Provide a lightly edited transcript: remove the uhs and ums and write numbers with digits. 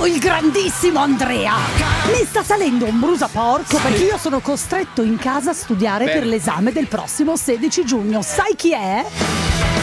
il grandissimo Andrea. Mi sta salendo un brusaporco perché io sono costretto in casa a studiare per l'esame del prossimo 16 giugno. Sai chi è?